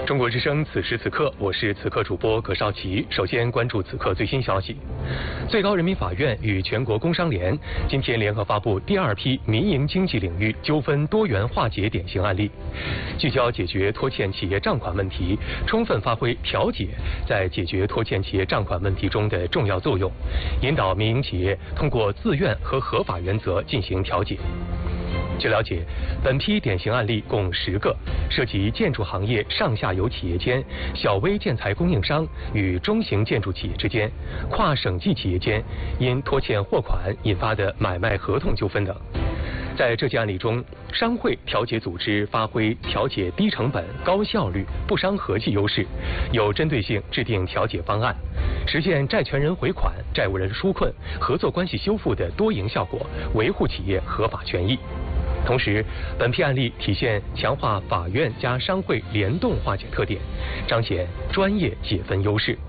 中国之声，此时此刻，我是此刻主播葛少奇。首先关注此刻最新消息：最高人民法院与全国工商联今天联合发布第二批民营经济领域纠纷多元化解典型案例，聚焦解决拖欠企业账款问题，充分发挥调解在解决拖欠企业账款问题中的重要作用，引导民营企业通过自愿和合法原则进行调解。据了解，本批典型案例共10个，涉及建筑行业上下游企业间、小微建材供应商与中型建筑企业之间、跨省际企业间因拖欠货款引发的买卖合同纠纷等。在这些案例中，商会调解组织发挥调解低成本、高效率、不伤和气优势，有针对性制定调解方案，实现债权人回款、债务人纾困、合作关系修复的多赢效果，维护企业合法权益。同时，本批案例体现强化法院加商会联动化解特点，彰显专业解分优势。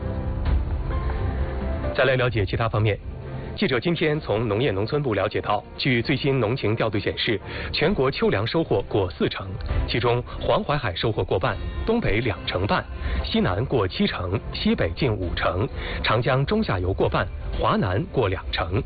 再来了解其他方面。记者今天从农业农村部了解到，据最新农情调度显示，全国秋粮收获过40%，其中黄淮海收获过半，东北2成半，西南过7成，西北近5成，长江中下游过半，华南过2成。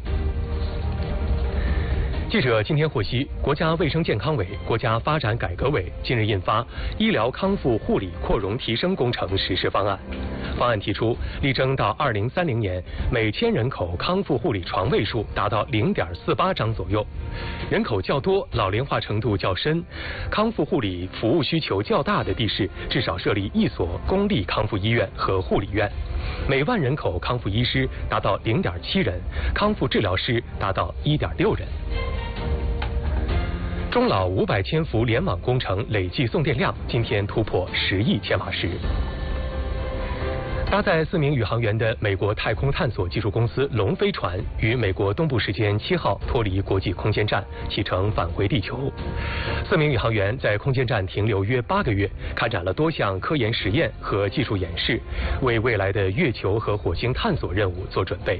记者今天获悉，国家卫生健康委、国家发展改革委近日印发《医疗康复护理扩容提升工程实施方案》。方案提出，力争到2030年，每1000人口康复护理床位数达到0.48张左右。人口较多、老龄化程度较深、康复护理服务需求较大的地市，至少设立1所公立康复医院和护理院。每万人口康复医师达到0.7人，康复治疗师达到1.6人。中老500千伏联网工程累计送电量今天突破10亿千瓦时。搭载4名宇航员的美国太空探索技术公司龙飞船于美国东部时间7号脱离国际空间站，启程返回地球。4名宇航员在空间站停留约8个月，开展了多项科研实验和技术演示，为未来的月球和火星探索任务做准备。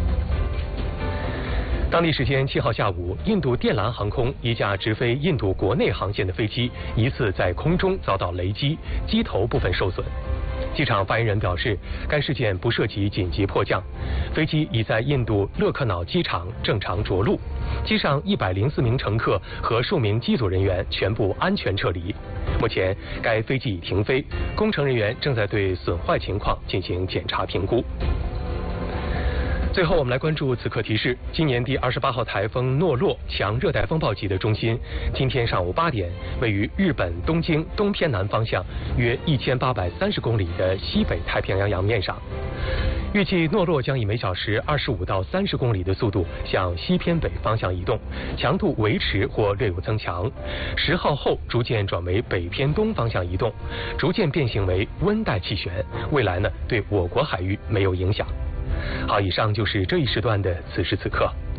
当地时间7号下午，印度电缆航空一架直飞印度国内航线的飞机疑似在空中遭到雷击，机头部分受损。机场发言人表示，该事件不涉及紧急迫降，飞机已在印度勒克瑙机场正常着陆，机上104名乘客和数名机组人员全部安全撤离。目前，该飞机已停飞，工程人员正在对损坏情况进行检查评估。最后，我们来关注此刻提示：今年第28号台风诺洛强热带风暴级的中心，今天上午8点，位于日本东京东偏南方向约1830公里的西北太平洋洋面上。预计诺洛将以每小时25到30公里的速度向西偏北方向移动，强度维持或略有增强。10号后逐渐转为北偏东方向移动，逐渐变形为温带气旋，未来呢对我国海域没有影响。好，以上就是这一时段的此时此刻。